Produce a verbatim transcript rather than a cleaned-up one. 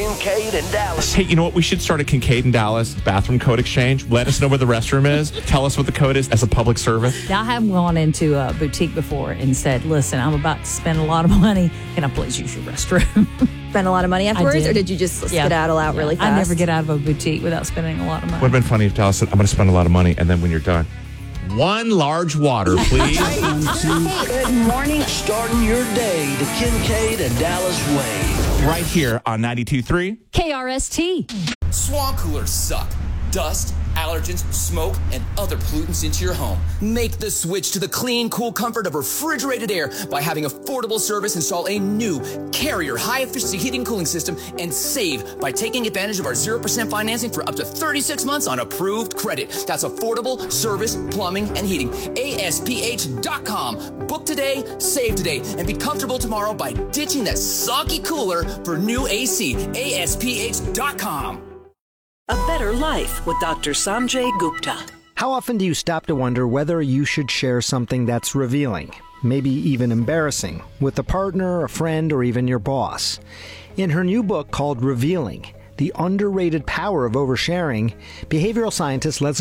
Kincaid and Dallas. Hey, you know what? We should start a Kincaid and Dallas bathroom code exchange. Let us know where the restroom is. Tell us what the code is as a public service. Now, I have gone into a boutique before and said, listen, I'm about to spend a lot of money. Can I please use your restroom? Spend a lot of money afterwards, did. or did you just Yeah. skedaddle out Yeah. really fast? I never get out of a boutique without spending a lot of money. Would have been funny if Dallas said, I'm going to spend a lot of money, and then when you're done, one large water, please. Good morning. Starting your day the Kincaid and Dallas way. Right here on ninety-two point three. K R S T. Swamp coolers suck. Dust, allergens, smoke, and other pollutants into your home. Make the switch to the clean, cool comfort of refrigerated air by having affordable service install a new Carrier high-efficiency heating and cooling system and save by taking advantage of our zero percent financing for up to thirty-six months on approved credit. That's affordable service, plumbing, and heating. A S P H dot com. Book today, save today, and be comfortable tomorrow by ditching that soggy cooler for new A C. A S P H dot com. A Better Life with Doctor Sanjay Gupta. How often do you stop to wonder whether you should share something that's revealing, maybe even embarrassing, with a partner, a friend, or even your boss? In her new book called Revealing, The Underrated Power of Oversharing, behavioral scientist Leslie